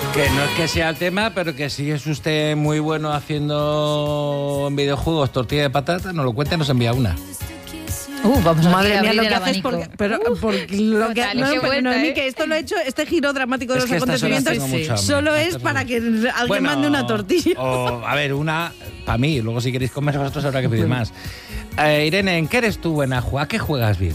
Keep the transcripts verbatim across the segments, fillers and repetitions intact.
Que no es que sea el tema, pero que si es usted muy bueno haciendo en videojuegos tortilla de patata, nos lo cuenta y nos envía una. Uh, vamos a Madre mía, lo que haces porque, pero uh, porque lo que total, no, qué pero vuelta, Noemí, ¿eh? que esto lo he hecho, este giro dramático de Es los que a estas horas acontecimientos tengo mucha hambre. solo es Estas para horas- que alguien Bueno, mande una tortilla. O, a ver, una para mí, luego si queréis comer vosotros habrá que pedir más. Eh, Irene, ¿en qué eres tú buena? ¿A qué juegas bien?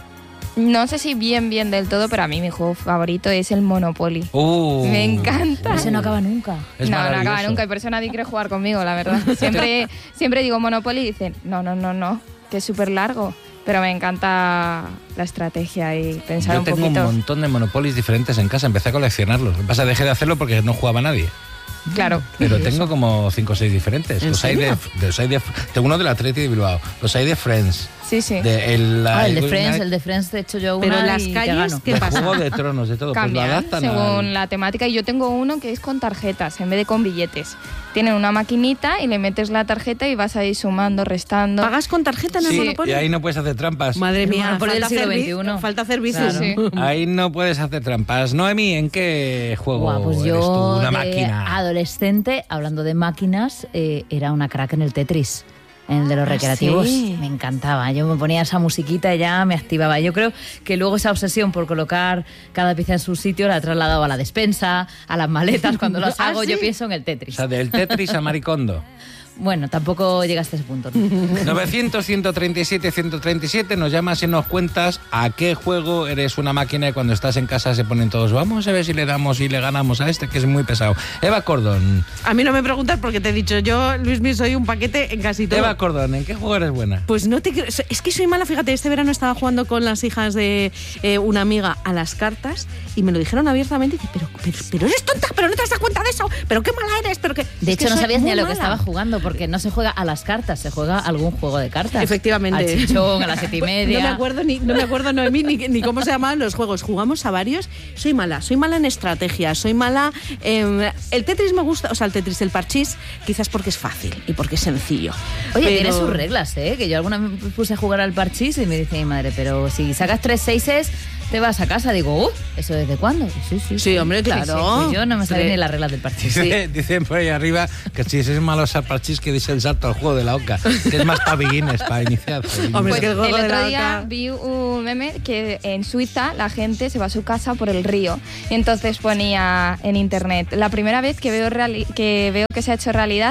No sé si bien, bien del todo, pero a mí mi juego favorito es el Monopoly. Uh, Me encanta. Ese no acaba nunca. Es no, no acaba maravilloso. nunca y por eso nadie quiere jugar conmigo, la verdad. Siempre, siempre digo Monopoly y dicen, no, no, no, no, que es súper largo. Pero me encanta la estrategia y pensar Yo un tengo poquito. un montón de Monopolies diferentes en casa, empecé a coleccionarlos. Lo que pasa es que dejé de hacerlo porque no jugaba nadie. Claro. Pero tengo como cinco o seis diferentes. ¿En Los hay de, serio? de- los hay de- tengo uno del Atleti de Bilbao. Los hay de Friends. Sí, sí. De, el, la- Ah, el de el- Friends, una- el de Friends te he hecho yo una Pero las y te calles, gano. ¿qué de pasa? Juego de Tronos, de todo. Pues lo Cambian adaptan según al- la temática y yo tengo uno que es con tarjetas en vez de con billetes. Tienen una maquinita y le metes la tarjeta y vas ahí sumando, restando. ¿Pagas con tarjeta en el Sí, Monopoly? y ahí no puedes hacer trampas. Madre El mía, Monopoly del falta siglo hacer, vi- veintiuno. falta hacer vicios. Claro. Sí. Ahí no puedes hacer trampas. Noemi, ¿en qué juego Guau, pues eres yo tú? Una de máquina. adolescente, hablando de máquinas, eh, era una crack en el Tetris. En el de los Ah, recreativos. sí. Me encantaba. Yo me ponía esa musiquita y ya me activaba. Yo creo que luego esa obsesión por colocar cada pieza en su sitio la he trasladado a la despensa, a las maletas. Cuando las ¿Ah, hago, sí? yo pienso en el O Tetris. sea, del Tetris a Maricondo. Bueno, tampoco llegaste a ese punto. ¿no? novecientos, ciento treinta y siete, ciento treinta y siete, nos llamas y nos cuentas a qué juego eres una máquina y cuando estás en casa se ponen todos, vamos a ver si le damos y le ganamos a este que es muy pesado. Eva Cordón. A mí no me preguntas porque te he dicho, yo, Luismi, soy un paquete en casi todo. Eva Cordón, ¿en qué juego eres buena? Pues no te creo. Es que soy mala, fíjate, este verano estaba jugando con las hijas de eh, una amiga a las cartas y me lo dijeron abiertamente y dice, pero, pero, pero eres tonta, pero no te has dado cuenta de eso, pero qué mala eres, pero que... De es que hecho, no soy sabías ni muy a lo que mala. estaba jugando, porque no se juega a las cartas, se juega a algún juego de cartas. Efectivamente. Al chichón, a las siete y media. No me acuerdo ni, no me acuerdo Noemí ni, ni cómo se llamaban los juegos. Jugamos a varios. Soy mala, soy mala en estrategia, soy mala. Eh, el Tetris me gusta, o sea, el Tetris, el parchís, quizás porque es fácil y porque es sencillo. Oye, Pero- tiene sus reglas, ¿eh? Que yo alguna vez me puse a jugar al parchís y me dice mi madre, pero si sacas tres seises, te vas a casa. Digo, uh, ¿eso desde cuándo? Sí, sí, Sí, hombre, claro. Pues yo no me sabía Sí. ni las reglas del parchís. Dice- Dicen por ahí arriba que si es malo al parchís que dice el salto al juego de la oca, que es más para beginners, para iniciar. Hombre, es Pues que el el juego de otro la día oca- vi un meme que en Suiza la gente se va a su casa por el río y entonces ponía en internet la primera vez que veo reali- que veo que se ha hecho realidad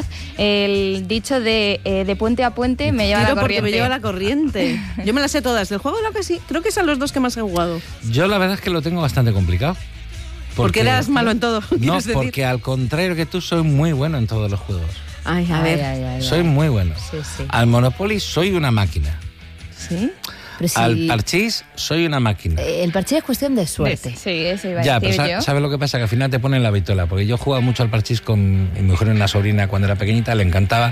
el dicho de eh, de puente a puente me lleva Tiro la porque corriente. me lleva la corriente. Yo me las sé todas. Del juego de la oca sí. Creo que son los dos que más he jugado. Yo la verdad es que lo tengo bastante complicado. Porque eras malo en todo, No, quieres decir. porque al contrario que tú, soy muy bueno en todos los juegos. Ay, a Ay, ver. ay, ay, Soy ay. muy bueno. Sí, sí. Al Monopoly soy una máquina. ¿Sí? Pero si Al parchís soy una máquina. eh, el parchís es cuestión de suerte. Sí, eso iba a Ya, pero decir sa- yo. ¿sabes lo que pasa? Que al final te ponen la vitola. Porque yo jugaba mucho al parchís con mi mujer y una sobrina cuando era pequeñita, le encantaba.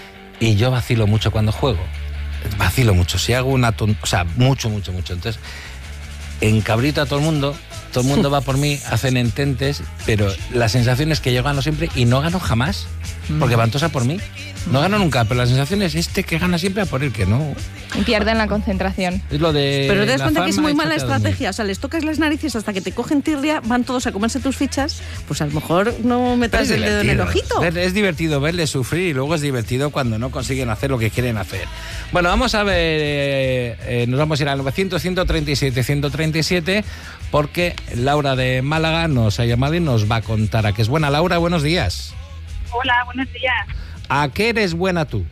Y yo vacilo mucho cuando juego. Vacilo mucho. Si hago una ton- O sea, mucho, mucho, mucho. Entonces, encabrito a todo el mundo. Todo el mundo va por mí, hacen ententes, pero la sensación es que yo gano siempre y no gano jamás. Porque van todos a por mí. No gano nunca, pero la sensación es este que gana siempre a por el que no. Y pierden la concentración. Es lo de. Pero te das la cuenta que es fama muy y mala échate a dormir. estrategia. O sea, les tocas las narices hasta que te cogen tirria, van todos a comerse tus fichas. Pues a lo mejor no Pero metas es el dedo en el divertido. ojito. Ver- Es divertido verles sufrir y luego es divertido cuando no consiguen hacer lo que quieren hacer. Bueno, vamos a ver, eh, eh, nos vamos a ir al novecientos, ciento treinta y siete, ciento treinta y siete porque Laura de Málaga nos ha llamado y nos va a contar a qué es buena. Laura, buenos días. Hola, buenos días. ¿A qué eres buena tú?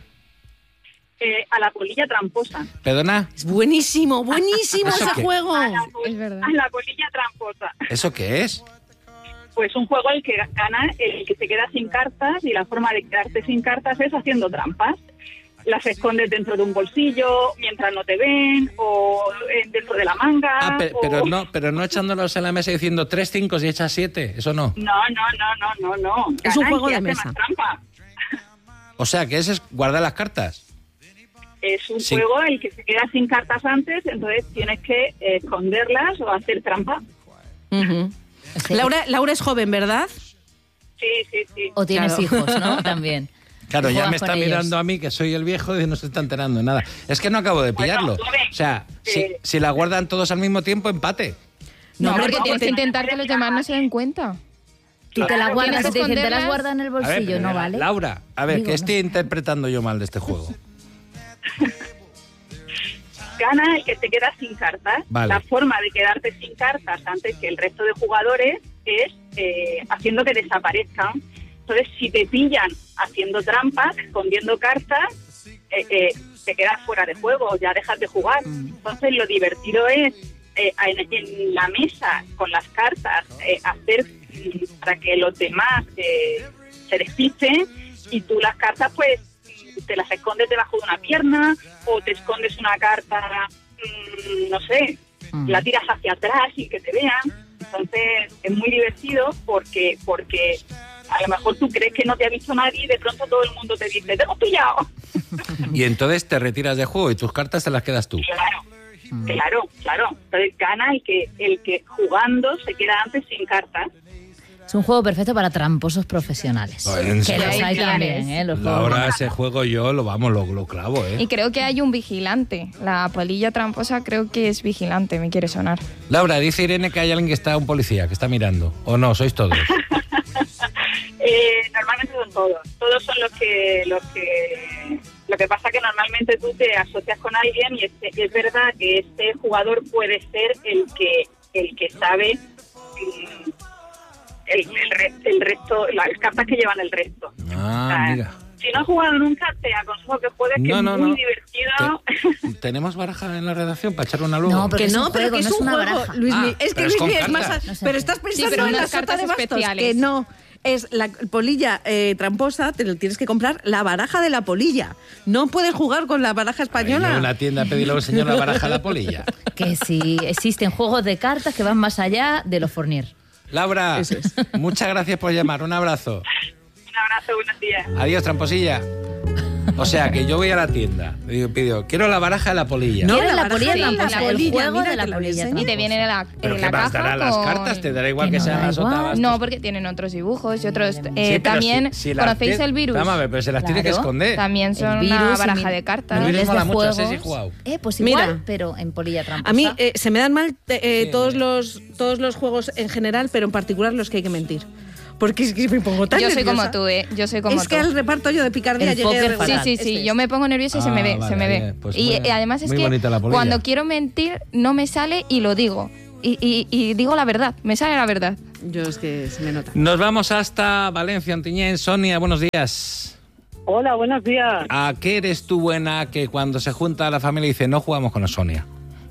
Eh, a la polilla tramposa. ¿Perdona? Es buenísimo, buenísimo ¿Eso ese qué? juego. A la, pol- Es verdad. a la polilla tramposa. ¿Eso qué es? Pues un juego el que gana el que se queda sin cartas y la forma de quedarte sin cartas es haciendo trampas. Las escondes dentro de un bolsillo mientras no te ven o eh, dentro de la manga. Ah, pe- o- pero no, pero no echándolos en la mesa y diciendo tres cinco y echas siete, eso no. No, no, no, no, no, no. Es un Gana el juego que de hace mesa. más trampa. O sea, que ese es guardar las cartas. Es un Sí. juego el que se queda sin cartas antes, entonces tienes que eh, esconderlas o hacer trampa. Ujú. Sí. Laura, Laura es joven, ¿verdad? Sí, sí, sí. O tienes Claro. hijos, ¿no? También. Claro, Y ya juegas me está con ellos. mirando a mí, que soy el viejo, y no se está enterando de nada. Es que no acabo de Bueno, pillarlo. joven, O sea, si, eh, si la guardan todos al mismo tiempo, empate. No, No, porque porque tienes te- que intentar que los demás no se den cuenta. Tú te las guardas, Tienes te que dicen, te las esconderlas. guardas en el A ver, bolsillo, pero ¿no mira, vale? Laura, a ver, Digo, ¿qué no estoy sé. interpretando yo mal de este juego? Gana el que se queda sin cartas. Vale. La forma de quedarte sin cartas antes que el resto de jugadores es eh, haciendo que desaparezcan. Entonces, si te pillan haciendo trampas, escondiendo cartas, eh, eh, te quedas fuera de juego, ya dejas de jugar. Entonces, lo divertido es eh, en, en la mesa con las cartas eh, hacer mm, para que los demás eh, se despisten, y tú las cartas pues te las escondes debajo de una pierna, o te escondes una carta, mmm, no sé, Mm. la tiras hacia atrás y que te vean. Entonces es muy divertido porque porque a lo mejor tú crees que no te ha visto nadie y de pronto todo el mundo te dice, ¡te hemos pillado! Y entonces te retiras de juego y tus cartas te las quedas tú. Claro, claro, claro. Entonces gana el que, el que jugando se queda antes sin cartas. Es un juego perfecto para tramposos profesionales. Oh, ¿en Que serio? los hay Tienes. también, ¿eh? Los juegos. Laura, ese juego yo lo vamos, lo, lo clavo, ¿eh? Y creo que hay un vigilante. La polilla tramposa creo que es vigilante, me quiere sonar. Laura, dice Irene que hay alguien que está, un policía, que está mirando. ¿O no? ¿Sois todos? Eh, normalmente son todos. Todos son los que, los que... Lo que pasa que normalmente tú te asocias con alguien y es, es verdad que este jugador puede ser el que, el que sabe... mm, El, el, re- el resto, las cartas que llevan el resto. Ah, O sea, mira. Si no has jugado nunca, te aconsejo que juegues, que No, es no, muy no. divertido. Te- ¿Tenemos baraja en la redacción para echar una luego? No, pero Que es un no, pero juego, que no es es un una juego, baraja. Luismi. Ah, es que pero es con Luismi es más... cartas. No sé. Pero estás pensando pero en la unas sota cartas de bastos, especiales. que no. Es la polilla eh, tramposa, te lo tienes que comprar la baraja de la polilla. No puedes jugar con la baraja española. Ay, no, una tienda a pedirle al señor la baraja a la polilla. Que sí, existen juegos de cartas que van más allá de los Fournier. Laura, muchas gracias por llamar. Un abrazo. Un abrazo, buenos días. Adiós, tramposilla. O sea, que yo voy a la tienda, le digo, pido, quiero la baraja de la polilla. No, ¿Quieres la la polilla baraja de la tramposa? El polilla, juego mira de la que la polilla enseño. Y te viene en la, ¿Pero en qué la más caja dará las con- cartas? ¿Te dará igual Que que no sean da las igual. otras? No, porque tienen otros dibujos y otros... eh, Sí, pero también, si- si las ¿conocéis tiene- el virus? Vamos a ver, pero se las tiene que Claro. esconder. También son El una virus, baraja el- de cartas. El virus miles mola de mucho, ese juegos. sí he jugado. Eh, pues Mira. igual, pero en polilla tramposa. A mí eh, se me dan mal eh, Sí, todos, mira. los, todos los juegos en general, pero en particular los que hay que mentir. Porque es que me pongo tan Yo soy nerviosa. como tú, ¿eh? Yo soy como Es tú. que al reparto yo de picardía El llegué póker regular. Sí, fatal. sí, sí. Este Yo es. me pongo nerviosa y se me Ah, ve, vale, se me bien, ve. pues y muy- eh, además es muy que bonita la polilla. cuando quiero mentir no me sale y lo digo. Y, y- y digo la verdad, me sale la verdad. Yo es que se me nota. Nos vamos hasta Valencia, Ontinyent. Sonia, buenos días. Hola, buenos días. ¿A qué eres tú buena que cuando se junta la familia dice no jugamos con la Sonia?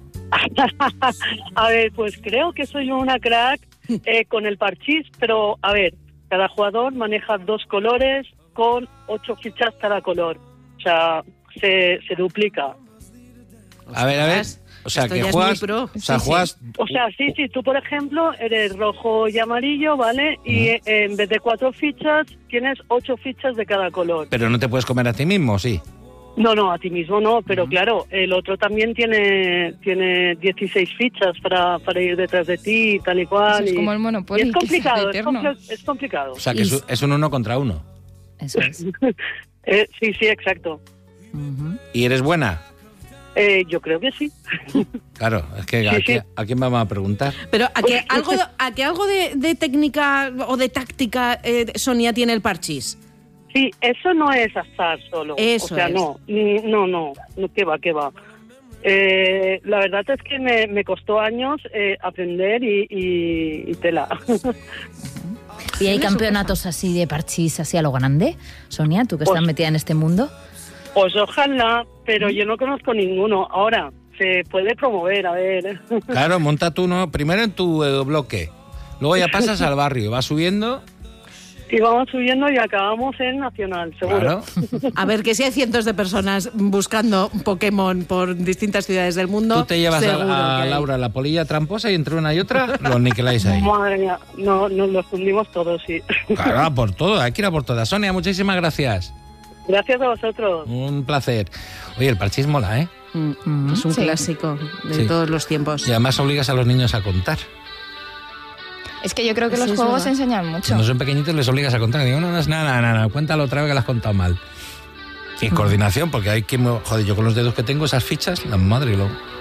A ver, pues creo que soy una crack eh, con el parchís, pero a ver, cada jugador maneja dos colores con ocho fichas cada color. O sea, se, se duplica. A ver, a ver. O sea, Esto que ya es juegas. muy pro. O sea, Sí, sí. juegas. O sea, sí, sí, tú por ejemplo eres rojo y amarillo, ¿vale? Y eh, en vez de cuatro fichas, tienes ocho fichas de cada color. Pero no te puedes comer a ti mismo, sí. No, no, a ti mismo no, pero claro, el otro también tiene tiene dieciséis fichas para, para ir detrás de ti y tal y cual. Eso es y- como el Monopoly, y es que es complicado, es, eterno. compl- es complicado. O sea, que Y- es, un- es un uno contra uno. Eso es. Eh, sí, sí, exacto. Ujú. ¿Y eres buena? Eh, yo creo que sí. Claro, es que ¿a, Sí, sí. qué- ¿a quién vamos a preguntar? Pero a que algo, a que algo de, de técnica o de táctica eh, Sonia tiene el parchís. Sí, eso no es azar solo. Eso o sea, es. no, ni- no, no, no, que va, que va. Eh, la verdad es que me, me costó años eh, aprender y, y- y tela. ¿Y hay campeonatos así de parchís, así a lo grande? Sonia, tú que Pues- estás metida en este mundo. Pues ojalá, pero yo no conozco ninguno. Ahora, se puede promover, a ver. Claro, monta tú uno primero en tu eh, bloque. Luego ya pasas al barrio, vas subiendo. Y vamos subiendo y acabamos en Nacional, seguro. Claro. A ver, que si hay cientos de personas buscando Pokémon por distintas ciudades del mundo. Tú te llevas seguro a, a que hay. Laura la polilla tramposa y entre una y otra los niqueláis ahí. Madre mía, no, nos los fundimos todos, sí. Claro, a por todo, hay que ir a por todas. Sonia, muchísimas gracias. Gracias a vosotros. Un placer. Oye, el parchís mola, ¿eh? Mm, mm, es un Sí. clásico de Sí. todos los tiempos. Y además obligas a los niños a contar. Es que yo creo que Sí, los es juegos verdad. enseñan mucho. Cuando son pequeñitos les obligas a contar. Digo, no, no es nada, nada, nada, cuéntalo otra vez que las has contado mal. Sin coordinación, porque hay que... Joder, yo con los dedos que tengo, esas fichas, la madre lo...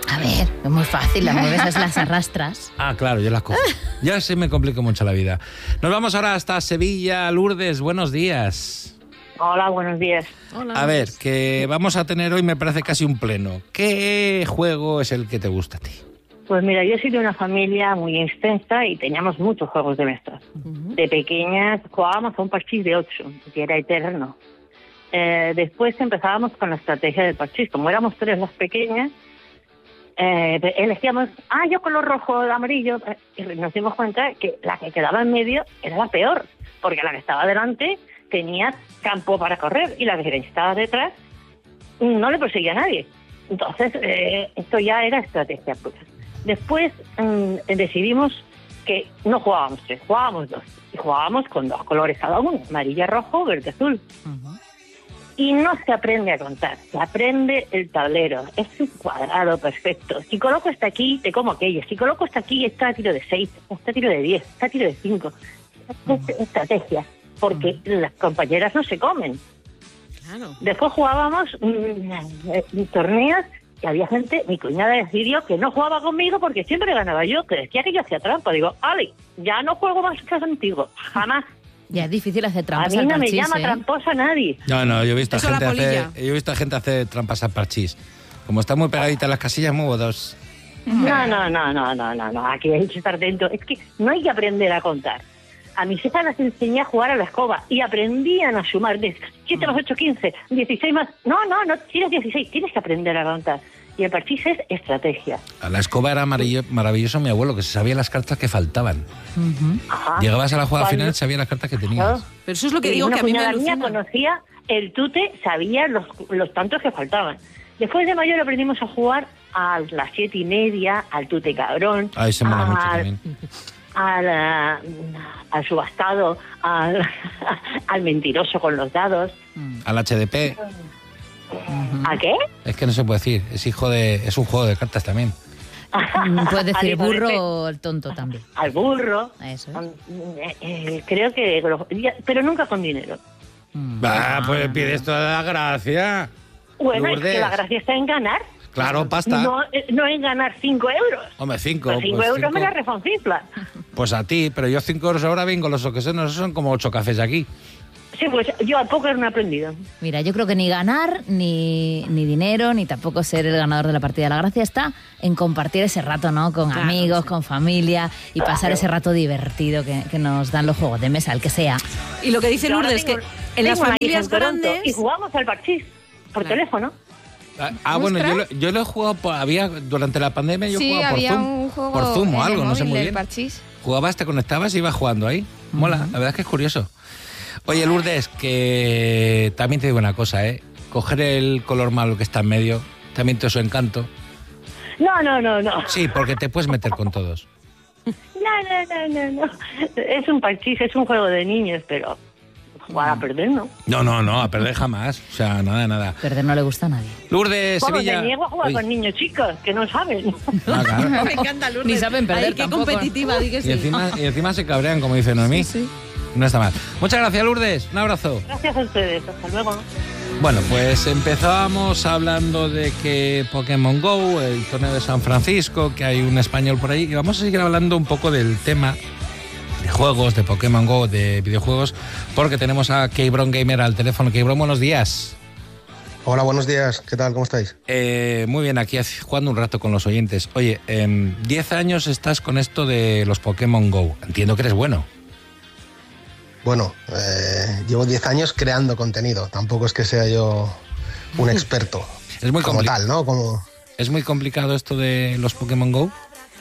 A ver, es muy fácil, las mueves, es las arrastras. Ah, claro, yo las cojo. Ya se me complica mucho la vida. Nos vamos ahora hasta Sevilla. Lourdes, buenos días. Hola, buenos días. Hola. A ver, que vamos a tener hoy, me parece casi un pleno. ¿Qué juego es el que te gusta a ti? Pues mira, yo soy de una familia muy extensa y teníamos muchos juegos de mesa. Uh-huh. De pequeñas jugábamos a un parchís de ocho, que era eterno. Eh, después empezábamos con la estrategia del parchís. Como éramos tres las pequeñas, eh, elegíamos, ah, yo color rojo, amarillo, y nos dimos cuenta que la que quedaba en medio era la peor, porque la que estaba delante tenía campo para correr y la que estaba detrás no le perseguía a nadie. Entonces, eh, esto ya era estrategia pura. Después eh, decidimos que no jugábamos tres, jugábamos dos. Y jugábamos con dos colores cada uno, amarilla, rojo, verde, azul. Uh-huh. Y no se aprende a contar, se aprende el tablero. Es un cuadrado perfecto. Si coloco esta aquí, te como aquella. Si coloco esta aquí, está a tiro de seis, está a tiro de diez, está a tiro de cinco. Uh-huh. Es estrategia. Porque uh-huh. las compañeras no se comen. Claro. Después jugábamos mmm, torneos y había gente, mi cuñada decidió que no jugaba conmigo porque siempre ganaba yo, que decía que yo hacía trampa. Digo, Ale, ya no juego más que contigo, jamás. Ya es difícil hacer trampas. A mí no al me parchís, llama ¿eh? tramposa nadie. No, no, yo he visto a Eso gente la hacer, polilla. yo he visto a gente hacer trampas al parchís. Como está muy pegadita las casillas, muevo dos. No, no, no, no, no, no, no, aquí hay que estar dentro. Es que no hay que aprender a contar. A mis hijas las enseñé a jugar a la escoba y aprendían a sumar de siete más ocho, quince, dieciséis más... No, no, no tienes dieciséis, tienes que aprender a contar. Y el parchís es estrategia. A la escoba era maravilloso mi abuelo, que se sabía las cartas que faltaban. Uh-huh. Ajá. Llegabas a la jugada Cuando... final, sabía las cartas que tenías. Pero eso es lo que y digo, una que a mí me cuñada mía alucina. conocía el tute, sabía los, los tantos que faltaban. Después de mayor aprendimos a jugar a las siete y media, al tute cabrón. Ahí se mola al, mucho también. Al, uh, al subastado, al, al mentiroso con los dados. Al H D P. ¿A qué? Es que no se puede decir, es hijo de, es un juego de cartas también. Puedes decir Al burro hijo o el tonto también. Al burro. Eso es. Eh, eh, creo que... Pero nunca con dinero. Ah, pues pides toda la gracia. Bueno, Lourdes. es que la gracia está en ganar. Claro, pasta. No, no en ganar cinco euros. Hombre, cinco. Por cinco pues euros cinco. me la refoncifla. Pues a ti, pero yo cinco euros ahora vengo los ocasiones, son como ocho cafés aquí. Sí, pues yo al póker no he aprendido. Mira, yo creo que ni ganar, ni, ni dinero, ni tampoco ser el ganador de la partida. La gracia está en compartir ese rato, ¿no? Con Claro, amigos, sí. con familia y Claro. pasar ese rato divertido que, que nos dan los juegos de mesa, el que sea. Y lo que dice Yo ahora Lourdes, tengo- que en las tengo una hija familias en Toronto grandes... Y jugamos al parchís por Claro. teléfono. Ah, ah, bueno, yo lo, yo lo he jugado, por, había durante la pandemia yo Sí, jugaba por había Zoom. un juego por Zoom o en el algo, no sé móvil muy del bien. parchís. Jugabas, te conectabas y ibas jugando ahí. Mola, la verdad es que es curioso. Oye, Lourdes, que también te digo una cosa, ¿eh? Coger el color malo que está en medio también tiene su encanto. No, no, no, no. Sí, porque te puedes meter con todos. No, no, no, no, no. Es un parchís, es un juego de niños, pero jugar a perder, ¿no? No, no, no, a perder jamás. O sea, nada, nada. Perder no le gusta a nadie. Lourdes, Vamos, Sevilla. me niego a jugar Uy. con niños chicos, que no saben. Ah, claro. Me encanta Lourdes. Ni saben perder Ay, qué tampoco. competitiva, di que sí. Y encima, y encima se cabrean, como dice Noemí. Sí, sí. No está mal. Muchas gracias, Lourdes. Un abrazo. Gracias a ustedes, hasta luego. Bueno, pues empezábamos hablando de que Pokémon Go, el torneo de San Francisco, que hay un español por ahí, y vamos a seguir hablando un poco del tema de juegos, de Pokémon Go, de videojuegos, porque tenemos a Keybron Gamer al teléfono. Keybron, buenos días. Hola, buenos días. ¿Qué tal? ¿Cómo estáis? Eh, muy bien, aquí jugando un rato con los oyentes. Oye, en diez años estás con esto de los Pokémon Go. Entiendo que eres bueno. Bueno, eh, llevo diez años creando contenido. Tampoco es que sea yo un experto. Es muy como compli- tal, ¿no? Como... ¿Es muy complicado esto de los Pokémon Go?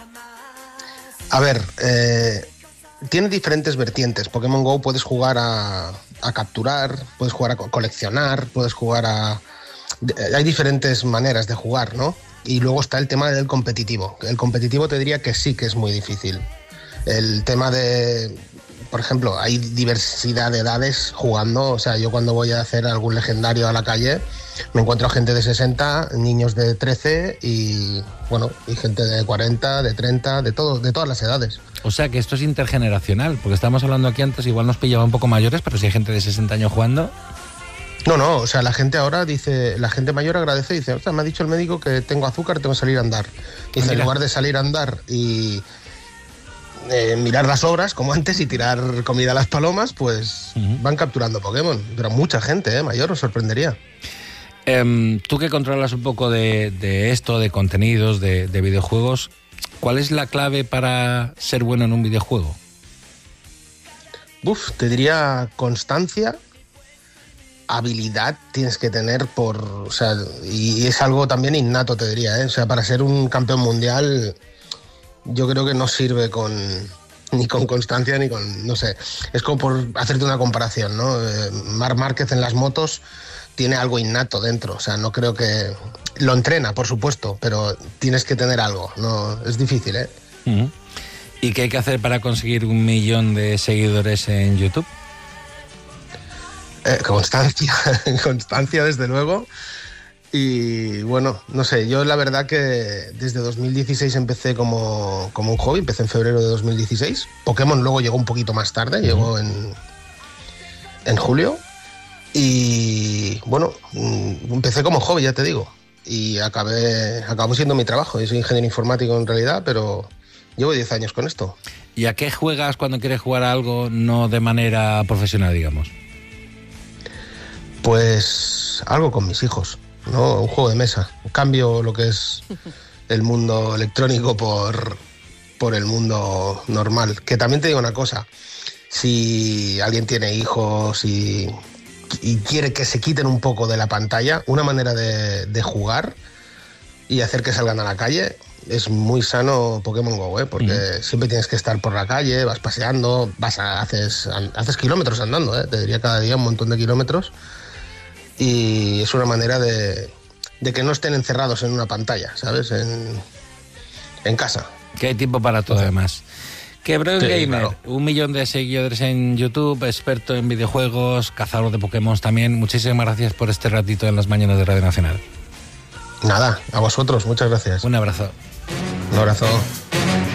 A ver, eh, tiene diferentes vertientes. Pokémon Go puedes jugar a, a capturar, puedes jugar a co- coleccionar, puedes jugar a... de- Hay diferentes maneras de jugar, ¿no? Y luego está el tema del competitivo. El competitivo te diría que sí que es muy difícil. El tema de... Por ejemplo, hay diversidad de edades jugando. O sea, yo cuando voy a hacer algún legendario a la calle, me encuentro gente de sesenta, niños de trece y, bueno, y gente de cuarenta, de treinta, de todo, de todas las edades. O sea que esto es intergeneracional, porque estábamos hablando aquí antes, igual nos pillaba un poco mayores, pero si hay gente de sesenta años jugando... No, no, o sea, la gente ahora dice, la gente mayor agradece y dice, o sea, me ha dicho el médico que tengo azúcar, tengo que salir a andar. Y dice, en lugar de salir a andar y eh, mirar las obras como antes y tirar comida a las palomas, pues uh-huh. van capturando Pokémon. Pero mucha gente, eh, mayor, os sorprendería. Um, tú que controlas un poco de, de esto, de contenidos, de, de videojuegos, ¿cuál es la clave para ser bueno en un videojuego? Uf, te diría constancia, habilidad tienes que tener por, o sea, y es algo también innato, te diría, ¿eh? O sea, para ser un campeón mundial, yo creo que no sirve con ni con constancia ni con, no sé, es como por hacerte una comparación, ¿no? Eh, Marc Márquez en las motos tiene algo innato dentro, o sea, no creo que... Lo entrena, por supuesto, pero tienes que tener algo, no es difícil, ¿eh? Uh-huh. ¿Y qué hay que hacer para conseguir un millón de seguidores en YouTube? Eh, constancia, constancia desde luego. Y bueno, no sé, yo la verdad que desde dos mil dieciséis empecé como, como un hobby, empecé en febrero de dos mil dieciséis. Pokémon luego llegó un poquito más tarde, uh-huh. llegó en, en julio. Y bueno, empecé como hobby, ya te digo, y acabé, acabó siendo mi trabajo. Yo soy ingeniero informático en realidad, pero llevo diez años con esto. ¿Y a qué juegas cuando quieres jugar a algo no de manera profesional, digamos? Pues algo con mis hijos, ¿no? Un juego de mesa. Cambio lo que es el mundo electrónico por, por el mundo normal. Que también te digo una cosa, si alguien tiene hijos y... y quiere que se quiten un poco de la pantalla, una manera de, de jugar y hacer que salgan a la calle es muy sano Pokémon Go, ¿eh? Porque mm. siempre tienes que estar por la calle, vas paseando, vas a, haces, haces kilómetros andando, ¿eh? Te diría cada día un montón de kilómetros, y es una manera de, de que no estén encerrados en una pantalla, ¿sabes? En, en casa. Que hay tiempo para todo, además. Que Brown sí, Gamer, claro. Un millón de seguidores en YouTube, experto en videojuegos, cazador de Pokémon también. Muchísimas gracias por este ratito en las mañanas de Radio Nacional. Nada, a vosotros, muchas gracias. Un abrazo. Un abrazo.